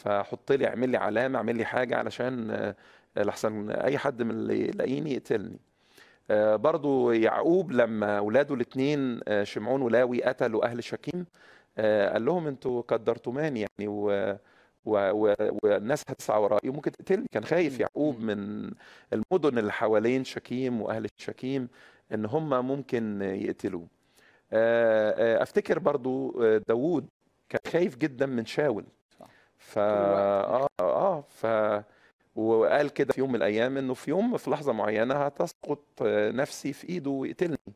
فحط لي اعمل لي علامة، اعمل لي حاجة علشان لحسن اي حد من اللي يلاقيني يقتلني. برضو يعقوب لما اولاده الاثنين شمعون ولاوي قتلوا اهل شكيم، قال لهم انتوا قدرتماني يعني والناس هتسعى ورائي وممكن تقتلني. كان خايف مم. يعقوب مم. من المدن اللي حوالين شكيم واهل شكيم ان هم ممكن يقتلوه. افتكر برضو داوود كان خايف جدا من شاول. صح. ف طول الوقت. ف وقال كده في يوم من الايام انه في يوم في لحظه معينه هتسقط نفسي في ايده ويقتلني.